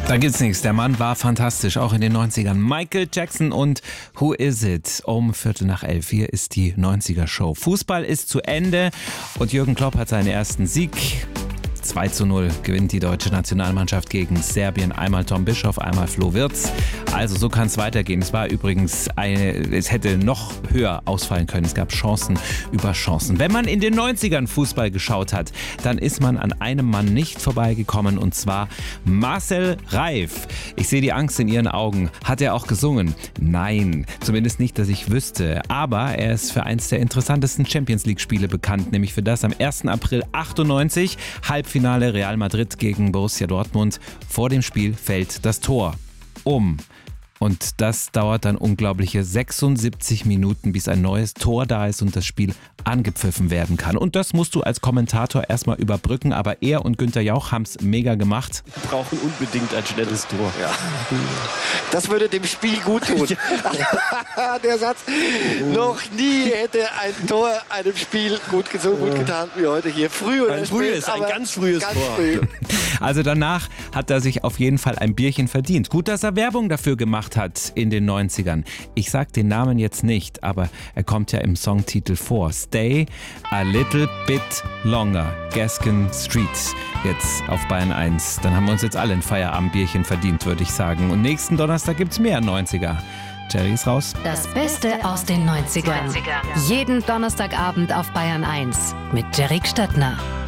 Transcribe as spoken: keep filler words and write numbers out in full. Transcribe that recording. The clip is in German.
Da gibt's nichts. Der Mann war fantastisch, auch in den neunzigern. Michael Jackson und Who Is It? Um Viertel nach elf. Hier ist die neunziger-Show. Fußball ist zu Ende und Jürgen Klopp hat seinen ersten Sieg. zwei zu null gewinnt die deutsche Nationalmannschaft gegen Serbien. Einmal Tom Bischoff, einmal Flo Wirtz. Also so kann es weitergehen. Es war übrigens eine, es hätte noch höher ausfallen können. Es gab Chancen über Chancen. Wenn man in den neunzigern Fußball geschaut hat, dann ist man an einem Mann nicht vorbeigekommen, und zwar Marcel Reif. Ich sehe die Angst in Ihren Augen. Hat er auch gesungen? Nein, zumindest nicht, dass ich wüsste. Aber er ist für eins der interessantesten Champions-League-Spiele bekannt, nämlich für das am ersten April achtundneunzig, Halbfinale Real Madrid gegen Borussia Dortmund. Vor dem Spiel fällt das Tor um. Und das dauert dann unglaubliche sechsundsiebzig Minuten, bis ein neues Tor da ist und das Spiel angepfiffen werden kann. Und das musst du als Kommentator erstmal überbrücken, aber er und Günther Jauch haben es mega gemacht. Wir brauchen unbedingt ein schnelles Tor. Ja. Das würde dem Spiel gut tun. Der Satz. Noch nie hätte ein Tor einem Spiel gut, so gut getan wie heute hier. Früh oder Ein spät, frühes, ein aber ganz frühes ganz Tor. früh. Also danach hat er sich auf jeden Fall ein Bierchen verdient. Gut, dass er Werbung dafür gemacht hat in den neunzigern. Ich sag den Namen jetzt nicht, aber er kommt ja im Songtitel vor. Stay a little bit longer. Gaskin Street. Jetzt auf Bayern eins. Dann haben wir uns jetzt alle ein Feierabendbierchen verdient, würde ich sagen. Und nächsten Donnerstag gibt's mehr neunziger. Jerry ist raus. Das Beste aus den neunzigern. Jeden Donnerstagabend auf Bayern eins mit Jerry Gstattner.